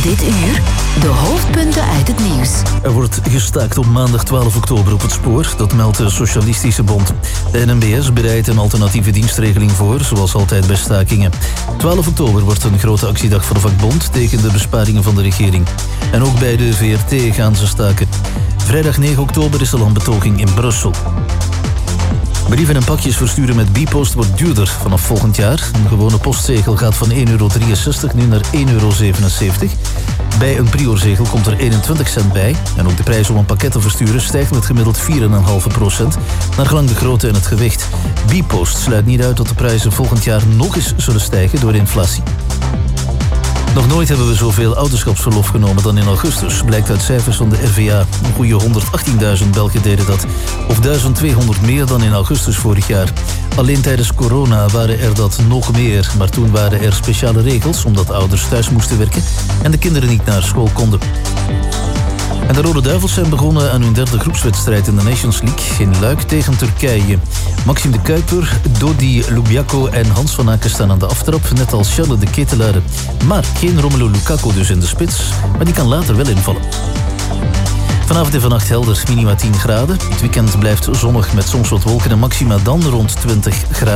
Dit uur de hoofdpunten uit het nieuws. Er wordt gestaakt op maandag 12 oktober op het spoor. Dat meldt de Socialistische Bond. De NMBS bereidt een alternatieve dienstregeling voor, zoals altijd bij stakingen. 12 oktober wordt een grote actiedag voor de vakbond tegen de besparingen van de regering. En ook bij de VRT gaan ze staken. Vrijdag 9 oktober is er al een betoging in Brussel. Brieven en pakjes versturen met Bpost wordt duurder vanaf volgend jaar. Een gewone postzegel gaat van €1,63 nu naar €1,77. Bij een priorzegel komt er 21 cent bij. En ook de prijs om een pakket te versturen stijgt met gemiddeld 4,5%, naar gelang de grootte en het gewicht. Bpost sluit niet uit dat de prijzen volgend jaar nog eens zullen stijgen door inflatie. Nog nooit hebben we zoveel ouderschapsverlof genomen dan in augustus, blijkt uit cijfers van de RVA. Een goede 118.000 Belgen deden dat, of 1.200 meer dan in augustus vorig jaar. Alleen tijdens corona waren er dat nog meer, maar toen waren er speciale regels omdat ouders thuis moesten werken en de kinderen niet naar school konden. En de Rode Duivels zijn begonnen aan hun derde groepswedstrijd in de Nations League in Luik tegen Turkije. Maxime de Kuiper, Dodi Lubiako en Hans van Aken staan aan de aftrap, net als Charles de Ketelaere. Maar geen Romelu Lukaku dus in de spits, maar die kan later wel invallen. Vanavond en vannacht helder, minima 10 graden. Het weekend blijft zonnig met soms wat wolken en maxima dan rond 20 graden.